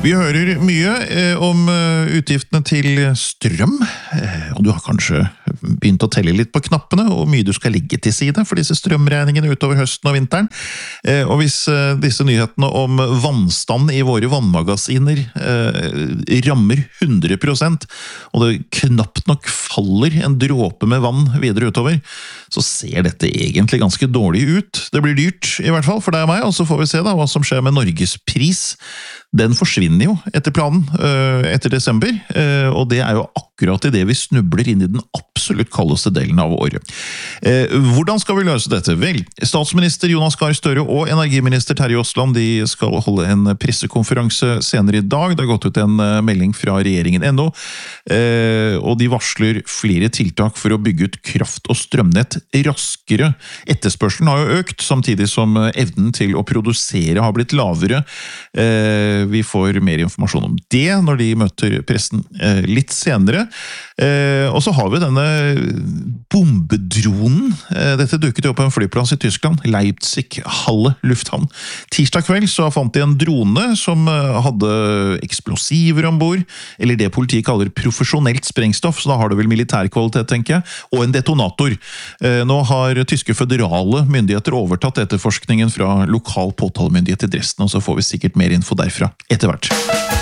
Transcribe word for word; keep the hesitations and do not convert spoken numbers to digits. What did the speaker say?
Vi hører mye eh, om eh, utgiftene til strøm, eh, og du har kanskje begynt å telle litt på knappene, og mye du skal ligge til side for disse strømregningene utover høsten og vinteren. Eh, og hvis eh, disse nyhetene om vannstand i våre vannmagasiner eh, rammer hundre prosent, og det knapt nok faller en dråpe med vann videre utover, så ser dette egentlig ganske dårlig ut. Det blir dyrt, i hvert fall, for deg og meg, og så får vi se da hva som skjer med Norges pris. Den forsvinner jo etter planen, etter desember, og det er jo akkurat i det vi snubler inn i den absolutt kaldeste delen av året. Hvordan skal vi løse dette? Vel, statsminister Jonas Gahr Støre og energiminister Terje Aasland de skal holde en pressekonferanse senere i dag. Det har gått ut en melding fra regjeringen ennå, og de varsler flere tiltak for å bygge ut kraft og strømnett raskere. Etterspørselen har jo økt, samtidig som evnen til å produsere har blitt lavere. Vi får mer informasjon om det når de møter pressen litt senere. Og så har vi denne bombedronen. Dette dukket jo på en flyplass i Tyskland, Leipzig-Halle lufthavn. Tirsdag kveld så fant de en drone som hadde eksplosiver ombord, eller det politiet kaller profesjonelt sprengstoff, så da har det vel militærkvalitet, tenker jeg, og en detonator. Nå har tyske føderale myndigheter overtatt etterforskningen fra lokal påtalemyndighet i Dresden, og så får vi sikkert mer info derfra etter hvert.